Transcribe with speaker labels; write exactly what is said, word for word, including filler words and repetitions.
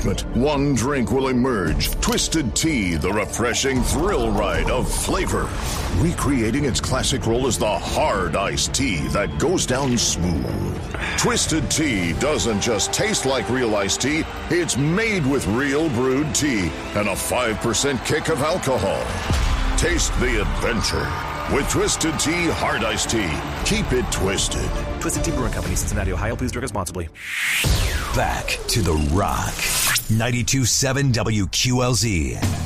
Speaker 1: excitement, one drink will emerge. Twisted Tea, the refreshing thrill ride of flavor. Recreating its classic role as the hard iced tea that goes down smooth. Twisted Tea doesn't just taste like real iced tea, it's made with real brewed tea and a five percent kick of alcohol. Taste the adventure with Twisted Tea Hard Iced Tea. Keep it twisted.
Speaker 2: Twisted Tea Brewing Company, Cincinnati, Ohio. Please drink responsibly.
Speaker 3: Back to The Rock. ninety-two point seven W Q L Z.